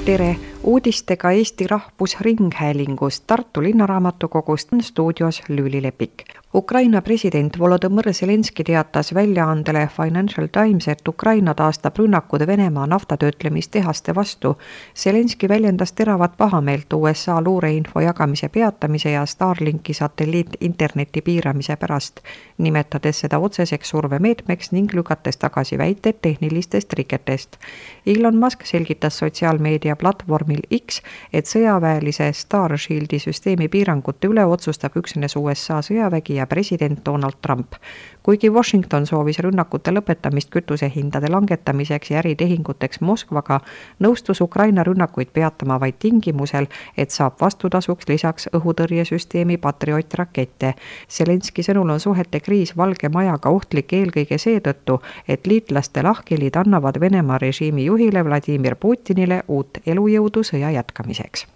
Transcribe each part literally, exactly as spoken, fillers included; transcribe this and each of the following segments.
Tere! Uudistega Eesti Rahvusringhäälingust Tartu Linnaraamatukogust on stuudios Lüüli Lepik. Ukraina president Volodõmõr Zelenski teatas väljaandele Financial Times, et Ukraina taastab rünnakud Venemaa naftatöötlemistehaste vastu. Zelenski väljendas teravat pahameelt U S A luureinfo jagamise peatamise ja Starlinki satelliit-interneti piiramise pärast, nimetades seda otseseks survemeetmeks ning lükates tagasi väited tehnilistest riketest. Elon Musk selgitas sotsiaalmeedia platvormil X, et sõjaväelise Starshieldi süsteemi piirangute üle otsustab üksnes U S A sõjavägi ja president Donald Trump. Kuigi Washington soovis rünnakute lõpetamist kütusehindade langetamiseks ja äritehinguteks Moskvaga, nõustus Ukraina rünnakuid peatama vaid tingimusel, et saab vastutasuks lisaks õhutõrjesüsteemi Patriot rakette. Zelenski sõnul on suhete kriis Valge Majaga ohtlik eelkõige seetõttu, et liitlaste lahkhelid annavad Venemaa režiimi juhile Vladimir Putinile uut elujõudu sõja jätkamiseks.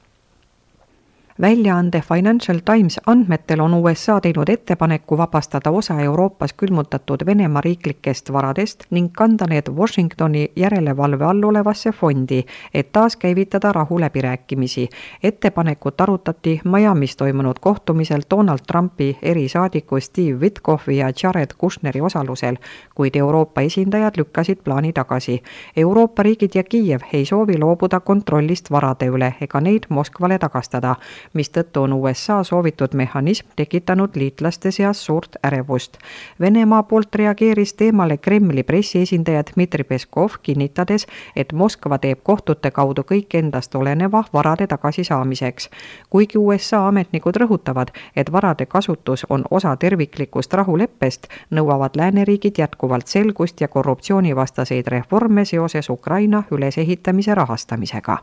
Väljaande Financial Times andmetel on U S A teinud ettepaneku vabastada osa Euroopas külmutatud Venemaa riiklikest varadest ning kanda need Washingtoni järelevalve all olevasse fondi, et taas käivitada rahuläbirääkimisi. Ettepanekut arutati Miamis toimunud kohtumisel Donald Trumpi erisaadiku Steve Witkoffi ja Jared Kushneri osalusel, kuid Euroopa esindajad lükkasid plaani tagasi. Euroopa riigid ja Kiiev ei soovi loobuda kontrollist varade üle ega neid Moskvale tagastada, mistõttu on U S A soovitud mehhanism tekitanud liitlaste seas suurt ärevust. Venemaa poolt reageeris teemale Kremli pressiesindaja Dmitri Peskov, kinnitades, et Moskva teeb kohtute kaudu kõik endast oleneva varade tagasisaamiseks. Kuigi U S A ametnikud rõhutavad, et varade kasutus on osa terviklikust rahuleppest, nõuavad lääneriigid jätkuvalt selgust ja korruptsioonivastaseid reforme seoses Ukraina ülesehitamise rahastamisega.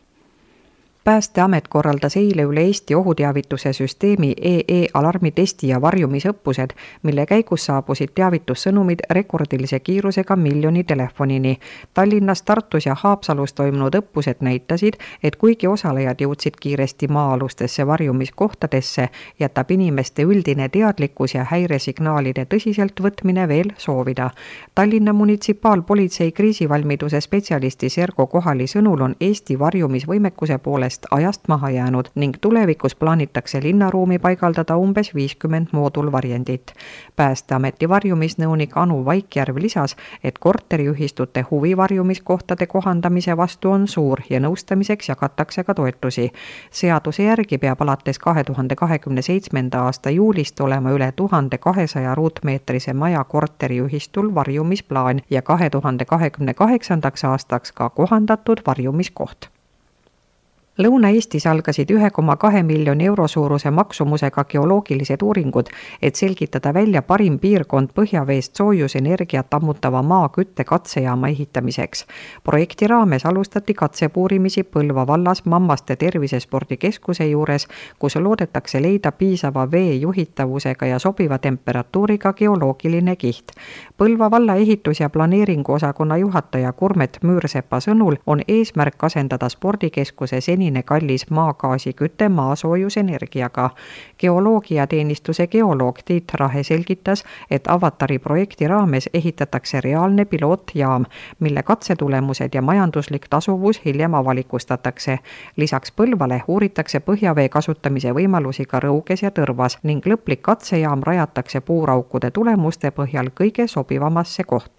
Päästeamet korraldas eile üle Eesti ohuteavituse süsteemi E E-alarmitesti ja varjumisõppused, mille käigus saabusid teavitussõnumid rekordilise kiirusega miljoni telefonini. Tallinnas, Tartus ja Haapsalus toimunud õppused näitasid, et kuigi osalejad jõudsid kiiresti maa-alustesse varjumiskohtadesse, jätab inimeste üldine teadlikkus ja häiresignaalide tõsiselt võtmine veel soovida. Tallinna munitsipaalpolitsei kriisivalmiduse spetsialisti Sergo Kohali sõnul on Eesti varjumisvõimekuse poolest ajast maha jäänud ning tulevikus plaanitakse linnaruumi paigaldada umbes viiskümmend moodulvarjendit. Päästeameti varjumisnõunik Anu Vaikjärv lisas, et korteriühistute huvi varjumiskohtade kohandamise vastu on suur ja nõustamiseks jagatakse ka toetusi. Seaduse järgi peab alates kahe tuhande kahekümne seitsmenda aasta juulist olema üle tuhande kahesaja ruutmeetrise maja korteriühistul varjumisplaan ja kahe tuhande kahekümne kaheksandaks aastaks ka kohandatud varjumiskoht. Lõuna-Eestis algasid ühe koma kahe miljoni euro suuruse maksumusega geoloogilised uuringud, et selgitada välja parim piirkond põhjaveest soojusenergiat ammutava maa kütte katsejaama ehitamiseks. Projekti raames alustati katsepuurimisi Põlva vallas Mammaste tervisespordikeskuse juures, kus loodetakse leida piisava vee juhitavusega ja sobiva temperatuuriga geoloogiline kiht. Põlva valla ehitus- ja planeeringu osakonna juhataja Kurmet Müürsepa sõnul on eesmärk asendada spordikeskuse seni kallis maagaasi küte maasoojusenergiaga. Geoloogiateenistuse geoloog Tiit Rahe selgitas, et Avatari projekti raames ehitatakse reaalne pilootjaam, mille katsetulemused ja majanduslik tasuvus hiljem avalikustatakse. Lisaks Põlvale uuritakse põhjavee kasutamise võimalusi ka Rõuges ja Tõrvas ning lõplik katsejaam rajatakse puuraukude tulemuste põhjal kõige sobivamasse kohta.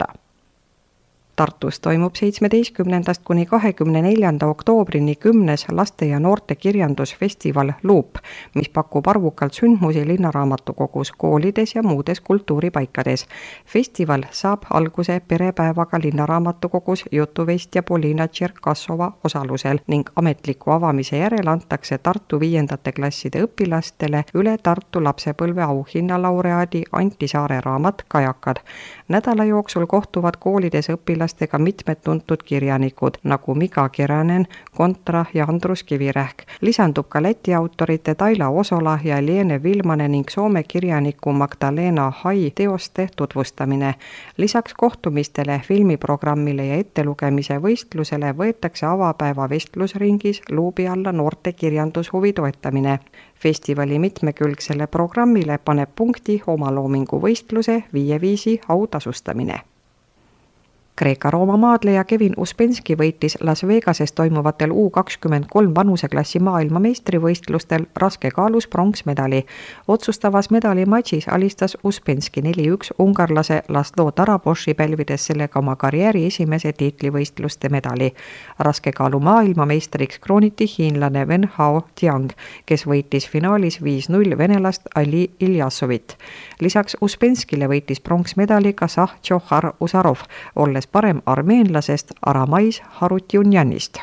Tartus toimub seitsmeteistkümnendast kuni kahekümne neljanda oktoobrini kümnes laste ja noorte kirjandusfestival Loop, mis pakub arvukalt sündmusi linnaraamatukogus, koolides ja muudes kultuuripaikades. Festival saab alguse perepäevaga linnaraamatukogus jutuvestja Polina Tšerkassova osalusel ning ametliku avamise järel antakse Tartu viiendate klasside õpilastele üle Tartu lapsepõlve auhinnalaureaadi Anti Saare raamat Kajakad. Nädala jooksul kohtuvad koolides õpilastele ka mitmed tuntud kirjanikud, nagu Mika Keränen, Kontra ja Andrus Kivirähk. Lisandub ka Läti autorite Taila Osola ja Liene Vilmane ning Soome kirjaniku Magdalena Hai teoste tutvustamine. Lisaks kohtumistele, filmiprogrammile ja ettelugemise võistlusele võetakse avapäeva vestlusringis luubi alla noorte kirjandushuvi toetamine. Festivali mitmekülgsele programmile paneb punkti omaloomingu võistluse viie viisi autasustamine. Kreeka-Rooma maadleja Kevin Uspenski võitis Las Vegases toimuvatel U kakskümmend kolm vanuseklassi maailma meistrivõistlustel raskekaalus pronksmedali. Otsustavas medali matšis alistas Uspenski neli üks ungarlase Laszlo Taraboši, pälvides sellega oma karjääri esimese tiitlivõistluste medali. Raskekaalu maailmameistriks krooniti hiinlane Wen Hao Tiang, kes võitis finaalis viis null venelast Ali Iljasovit. Lisaks Uspenskile võitis pronksmedali ka Sahh-Džohar Usarov, olles parem armeenlasest Aramais Harutjunjanist.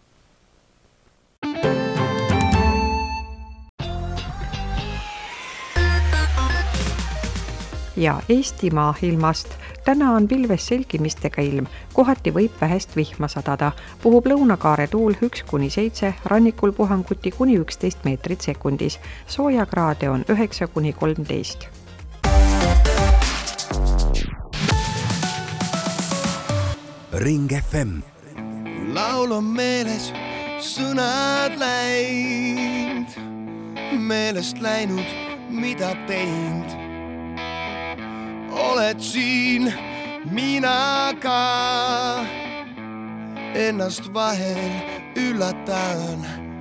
Ja Eestimaa ilmast. Täna on pilves selgimistega ilm, kohati võib vähest vihma sadada. Puhub lõunakaare tuul üks kuni seitse, rannikul puhanguti kuni üksteist meetrit sekundis. Soojakraade on üheksa kuni kolmteist. Ring F M. Laul on meeles, sõnad läinud, meelest läinud, mida teinud. Oled siin, mina ka, ennast vahel üllatan.